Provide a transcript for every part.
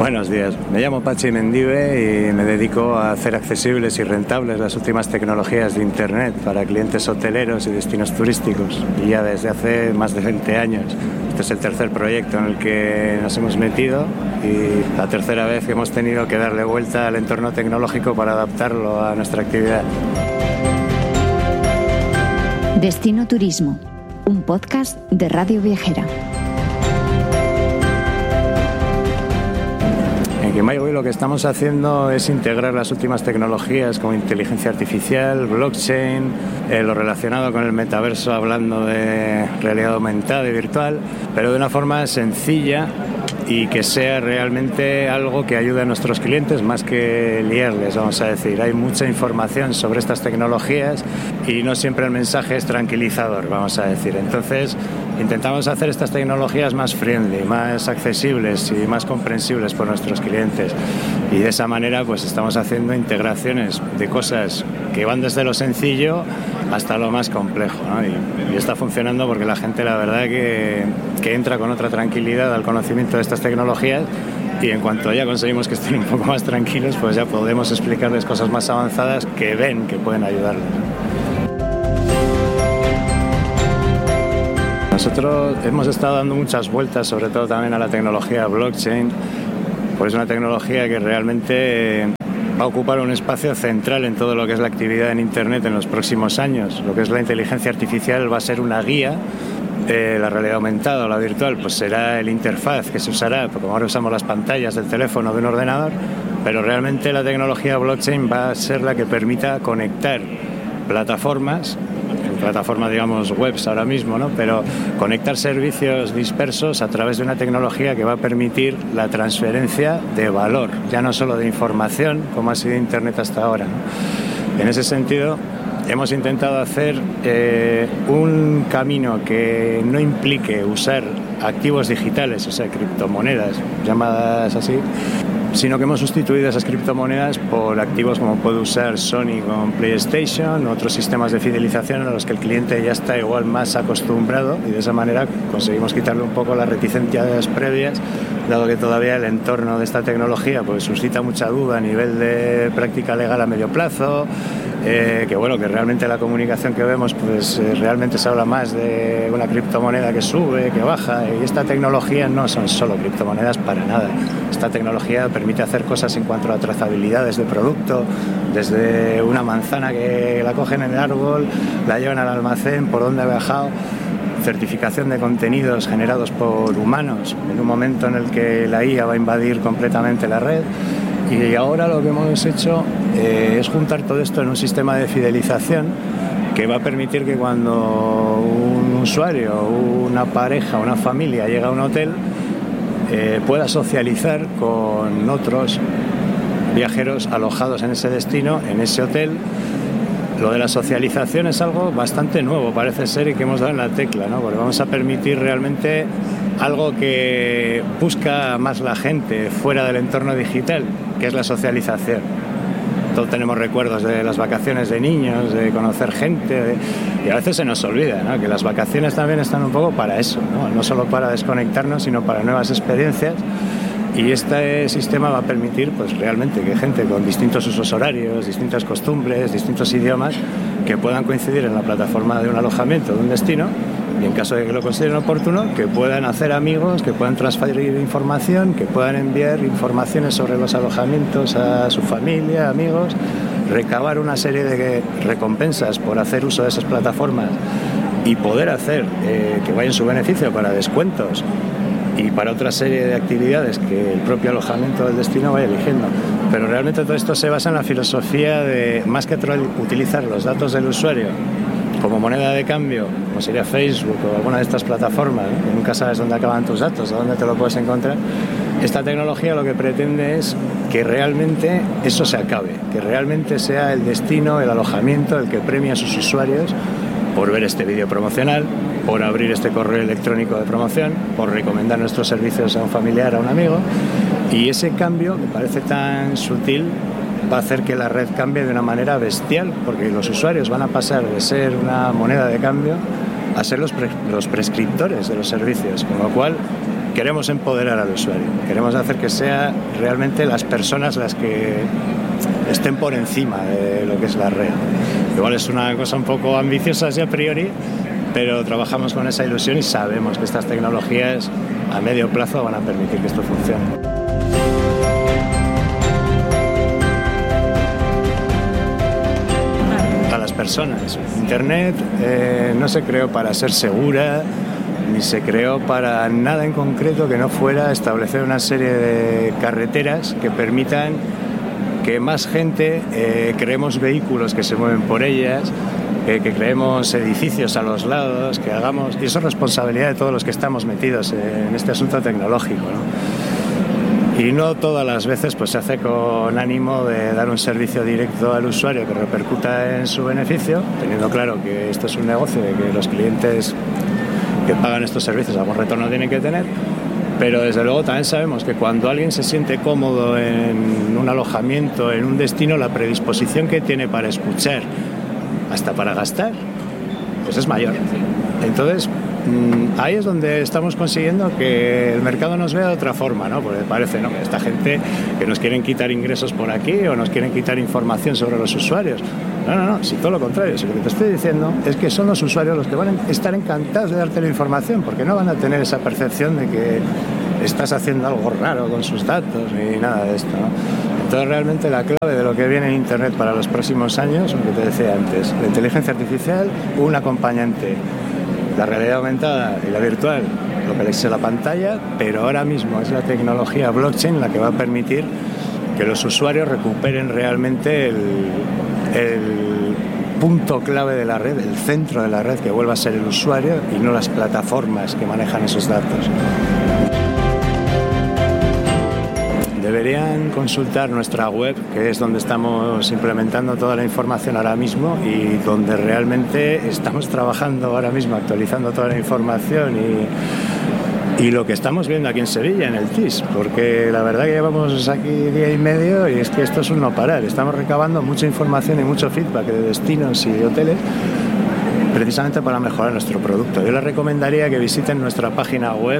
Buenos días, me llamo Pachi Mendive y me dedico a hacer accesibles y rentables las últimas tecnologías de Internet para clientes hoteleros y destinos turísticos. Y ya desde hace más de 20 años. Este es el tercer proyecto en el que nos hemos metido y la tercera vez que hemos tenido que darle vuelta al entorno tecnológico para adaptarlo a nuestra actividad. Destino Turismo, un podcast de Radio Viajera. En Kimaiwi lo que estamos haciendo es integrar las últimas tecnologías como inteligencia artificial, blockchain, lo relacionado con el metaverso, hablando de realidad aumentada y virtual, pero de una forma sencilla y que sea realmente algo que ayude a nuestros clientes más que liarles, vamos a decir. Hay mucha información sobre estas tecnologías y no siempre el mensaje es tranquilizador, vamos a decir. Entonces, intentamos hacer estas tecnologías más friendly, más accesibles y más comprensibles por nuestros clientes. Y de esa manera, pues estamos haciendo integraciones de cosas que van desde lo sencillo hasta lo más complejo, ¿no? Y está funcionando porque la gente, la verdad, que entra con otra tranquilidad al conocimiento de estas tecnologías, y en cuanto ya conseguimos que estén un poco más tranquilos, pues ya podemos explicarles cosas más avanzadas que ven que pueden ayudarles. Nosotros hemos estado dando muchas vueltas, sobre todo también a la tecnología blockchain, pues es una tecnología que realmente va a ocupar un espacio central en todo lo que es la actividad en Internet en los próximos años. Lo que es la inteligencia artificial va a ser una guía, la realidad aumentada o la virtual pues será el interfaz que se usará, porque como ahora usamos las pantallas del teléfono o de un ordenador, pero realmente la tecnología blockchain va a ser la que permita conectar plataformas, digamos webs ahora mismo, ¿no? Pero conectar servicios dispersos a través de una tecnología que va a permitir la transferencia de valor, ya no solo de información como ha sido Internet hasta ahora, ¿no? En ese sentido, hemos intentado hacer un camino que no implique usar activos digitales, o sea, criptomonedas llamadas así, sino que hemos sustituido esas criptomonedas por activos como puede usar Sony con PlayStation, otros sistemas de fidelización a los que el cliente ya está igual más acostumbrado, y de esa manera conseguimos quitarle un poco las reticencias previas, dado que todavía el entorno de esta tecnología pues suscita mucha duda a nivel de práctica legal a medio plazo, que bueno, que realmente la comunicación que vemos pues realmente se habla más de una criptomoneda que sube, que baja, y esta tecnología no son solo criptomonedas para nada. Esta tecnología permite hacer cosas en cuanto a trazabilidades de producto, desde una manzana que la cogen en el árbol, la llevan al almacén, por dónde ha viajado, certificación de contenidos generados por humanos en un momento en el que la IA va a invadir completamente la red. Y ahora lo que hemos hecho es juntar todo esto en un sistema de fidelización que va a permitir que cuando un usuario, una pareja, una familia llega a un hotel, pueda socializar con otros viajeros alojados en ese destino, en ese hotel. Lo de la socialización es algo bastante nuevo, parece ser, y que hemos dado en la tecla, ¿no? Porque vamos a permitir realmente algo que busca más la gente fuera del entorno digital, que es la socialización. Todos tenemos recuerdos de las vacaciones de niños, de conocer gente, y a veces se nos olvida, ¿no? Que las vacaciones también están un poco para eso, ¿no? No solo para desconectarnos, sino para nuevas experiencias. Y este sistema va a permitir pues realmente que gente con distintos usos horarios, distintas costumbres, distintos idiomas, que puedan coincidir en la plataforma de un alojamiento, de un destino, y en caso de que lo consideren oportuno, que puedan hacer amigos, que puedan transferir información, que puedan enviar informaciones sobre los alojamientos a su familia, amigos, recabar una serie de recompensas por hacer uso de esas plataformas y poder hacer que vaya en su beneficio para descuentos y para otra serie de actividades que el propio alojamiento del destino vaya eligiendo. Pero realmente todo esto se basa en la filosofía de, más que utilizar los datos del usuario como moneda de cambio, como sería Facebook o alguna de estas plataformas, ¿no? Que nunca sabes dónde acaban tus datos, dónde te lo puedes encontrar. Esta tecnología lo que pretende es que realmente eso se acabe, que realmente sea el destino, el alojamiento, el que premia a sus usuarios por ver este vídeo promocional, por abrir este correo electrónico de promoción, por recomendar nuestros servicios a un familiar, a un amigo. Y ese cambio, que parece tan sutil, va a hacer que la red cambie de una manera bestial, porque los usuarios van a pasar de ser una moneda de cambio a ser los prescriptores de los servicios, con lo cual queremos empoderar al usuario, queremos hacer que sea realmente las personas las que estén por encima de lo que es la red. Igual es una cosa un poco ambiciosa así a priori, pero trabajamos con esa ilusión y sabemos que estas tecnologías a medio plazo van a permitir que esto funcione. A las personas. Internet no se creó para ser segura, ni se creó para nada en concreto que no fuera establecer una serie de carreteras que permitan que más gente creemos vehículos que se mueven por ellas, que creemos edificios a los lados, que hagamos... Y eso es responsabilidad de todos los que estamos metidos en este asunto tecnológico, ¿no? Y no todas las veces pues se hace con ánimo de dar un servicio directo al usuario que repercuta en su beneficio, teniendo claro que esto es un negocio de que los clientes que pagan estos servicios algún retorno tienen que tener, pero desde luego también sabemos que cuando alguien se siente cómodo en un alojamiento, en un destino, la predisposición que tiene para escuchar, hasta para gastar, pues es mayor. Entonces, ahí es donde estamos consiguiendo que el mercado nos vea de otra forma, ¿no? Porque parece, ¿no?, que esta gente que nos quieren quitar ingresos por aquí o nos quieren quitar información sobre los usuarios. No, si todo lo contrario, si lo que te estoy diciendo es que son los usuarios los que van a estar encantados de darte la información, porque no van a tener esa percepción de que estás haciendo algo raro con sus datos ni nada de esto, ¿no? Entonces realmente la clave de lo que viene en Internet para los próximos años, lo que te decía antes, la inteligencia artificial, un acompañante, la realidad aumentada y la virtual, lo que es la pantalla, pero ahora mismo es la tecnología blockchain la que va a permitir que los usuarios recuperen realmente el punto clave de la red, el centro de la red, que vuelva a ser el usuario y no las plataformas que manejan esos datos. Deberían consultar nuestra web, que es donde estamos implementando toda la información ahora mismo y donde realmente estamos trabajando ahora mismo, actualizando toda la información y lo que estamos viendo aquí en Sevilla, en el TIS, porque la verdad que llevamos aquí día y medio y es que esto es un no parar. Estamos recabando mucha información y mucho feedback de destinos y de hoteles precisamente para mejorar nuestro producto. Yo les recomendaría que visiten nuestra página web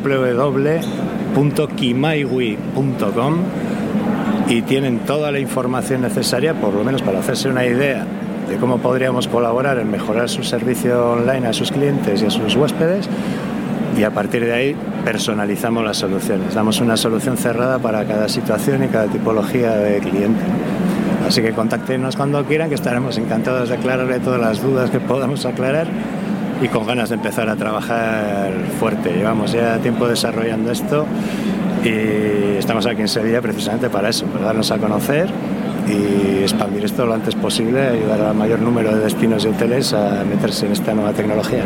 www.kimaiwi.com y tienen toda la información necesaria, por lo menos para hacerse una idea de cómo podríamos colaborar en mejorar su servicio online a sus clientes y a sus huéspedes, y a partir de ahí personalizamos las soluciones. Damos una solución cerrada para cada situación y cada tipología de cliente. Así que contáctenos cuando quieran, que estaremos encantados de aclararle todas las dudas que podamos aclarar y con ganas de empezar a trabajar fuerte. Llevamos ya tiempo desarrollando esto y estamos aquí en Sevilla precisamente para eso, para darnos a conocer y expandir esto lo antes posible, ayudar al mayor número de destinos y hoteles a meterse en esta nueva tecnología.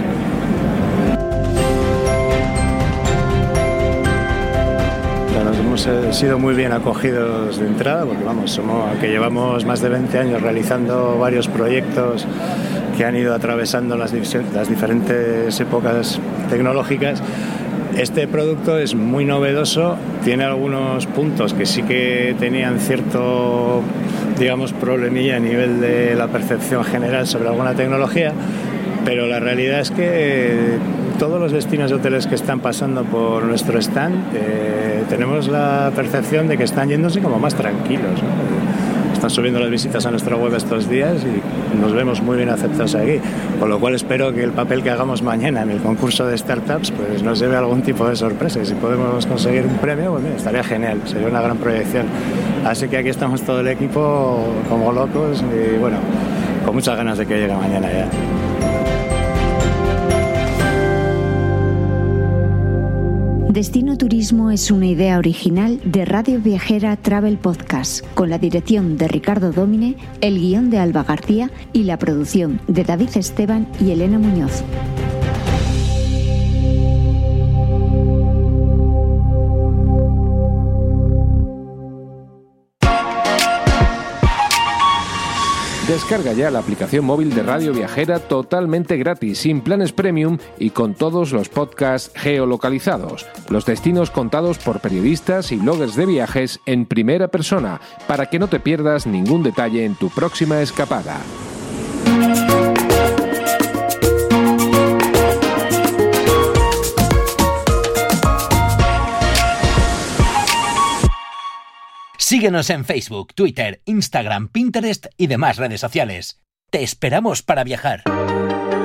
Hemos sido muy bien acogidos de entrada, porque aunque llevamos más de 20 años realizando varios proyectos que han ido atravesando las diferentes épocas tecnológicas, este producto es muy novedoso, tiene algunos puntos que sí que tenían cierto, problemilla a nivel de la percepción general sobre alguna tecnología, pero la realidad es que todos los destinos de hoteles que están pasando por nuestro stand tenemos la percepción de que están yéndose como más tranquilos, ¿no? Están subiendo las visitas a nuestra web estos días y nos vemos muy bien aceptados aquí, con lo cual espero que el papel que hagamos mañana en el concurso de startups pues nos lleve algún tipo de sorpresa, y si podemos conseguir un premio, pues mira, estaría genial, sería una gran proyección. Así que aquí estamos todo el equipo como locos y bueno, con muchas ganas de que llegue mañana ya. Destino Turismo es una idea original de Radio Viajera Travel Podcast, con la dirección de Ricardo Dómine, el guión de Alba García y la producción de David Esteban y Elena Muñoz. Descarga ya la aplicación móvil de Radio Viajera totalmente gratis, sin planes premium y con todos los podcasts geolocalizados. Los destinos contados por periodistas y bloggers de viajes en primera persona, para que no te pierdas ningún detalle en tu próxima escapada. Síguenos en Facebook, Twitter, Instagram, Pinterest y demás redes sociales. Te esperamos para viajar.